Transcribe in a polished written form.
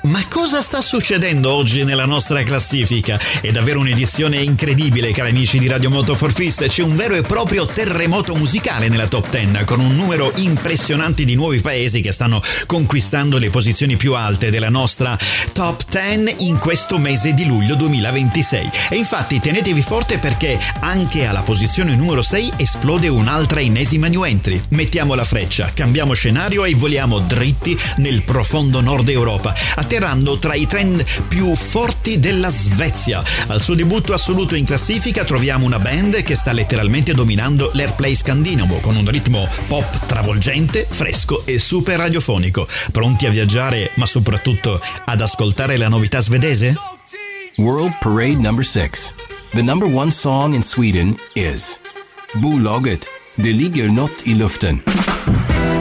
Ma cosa sta succedendo oggi nella nostra classifica? È davvero un'edizione incredibile, cari amici di Radio Moto for Peace. C'è un vero e proprio terremoto musicale nella top 10, con un numero impressionante di nuovi paesi che stanno conquistando le posizioni più alte della nostra top 10 in questo mese di luglio 2026. E infatti tenetevi forte, perché anche alla posizione numero 6 esplode un'altra ennesima new entry. Mettiamo la freccia, cambiamo scenario e voliamo dritti nel profondo nord Europa, atterrando tra i trend più forti della Svezia. Al suo debutto assoluto in classifica troviamo una band che sta letteralmente dominando l'airplay scandinavo, con un ritmo pop travolgente, fresco e super radiofonico. Pronti a viaggiare, ma soprattutto ad ascoltare la novità svedese? World Parade number 6. The number one song in Sweden is Bolaget, Det ligger något i luften.